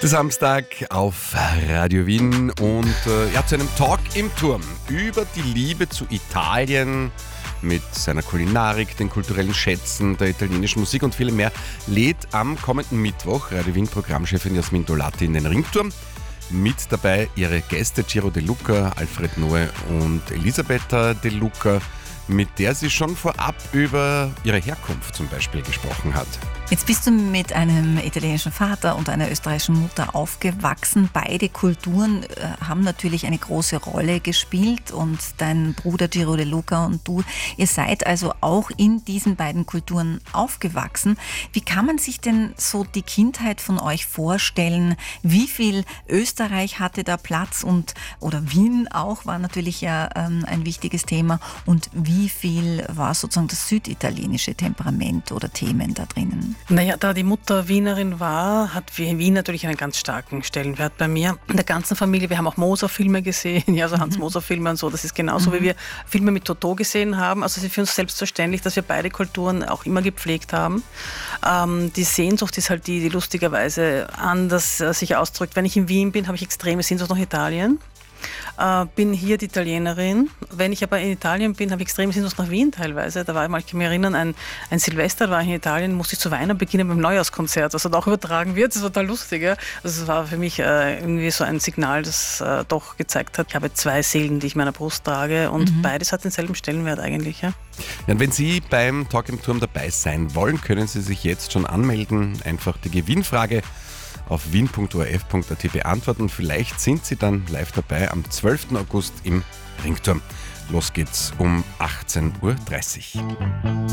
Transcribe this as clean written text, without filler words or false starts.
Der Samstag auf Radio Wien und zu einem Talk im Turm über die Liebe zu Italien mit seiner Kulinarik, den kulturellen Schätzen, der italienischen Musik und vielem mehr lädt am kommenden Mittwoch Radio Wien Programmchefin Jasmin Dolati in den Ringturm. Mit dabei ihre Gäste Ciro De Luca, Alfred Noe und Elisabetta De Luca, mit der sie schon vorab über ihre Herkunft zum Beispiel gesprochen hat. Jetzt bist du mit einem italienischen Vater und einer österreichischen Mutter aufgewachsen. Beide Kulturen haben natürlich eine große Rolle gespielt und dein Bruder Ciro De Luca und du, ihr seid also auch in diesen beiden Kulturen aufgewachsen. Wie kann man sich denn so die Kindheit von euch vorstellen? Wie viel Österreich hatte da Platz oder Wien auch war natürlich ja ein wichtiges Thema und wie viel war sozusagen das süditalienische Temperament oder Themen da drinnen? Naja, da die Mutter Wienerin war, hat Wien natürlich einen ganz starken Stellenwert bei mir. In der ganzen Familie, wir haben auch Moser-Filme gesehen, ja, also Hans-Moser-Filme und so. Das ist genauso, wie wir Filme mit Totò gesehen haben. Also es ist für uns selbstverständlich, dass wir beide Kulturen auch immer gepflegt haben. Die Sehnsucht ist halt die lustigerweise anders sich ausdrückt. Wenn ich in Wien bin, habe ich extreme Sehnsucht nach Italien. Bin hier die Italienerin. Wenn ich aber in Italien bin, habe ich extrem Sehnsucht nach Wien teilweise. Da war ich mal, ich kann mich erinnern, ein Silvester war ich in Italien, musste ich zu weinen beginnen beim Neujahrskonzert, was dort auch übertragen wird. Das war total lustig. Ja? Also es war für mich irgendwie so ein Signal, das doch gezeigt hat, ich habe zwei Seelen, die ich in meiner Brust trage und beides hat denselben Stellenwert eigentlich. Ja? Ja, und wenn Sie beim Talk im Turm dabei sein wollen, können Sie sich jetzt schon anmelden. Einfach die Gewinnfrage auf wien.orf.at beantworten. Vielleicht sind Sie dann live dabei am 12. August im Ringturm. Los geht's um 18.30 Uhr.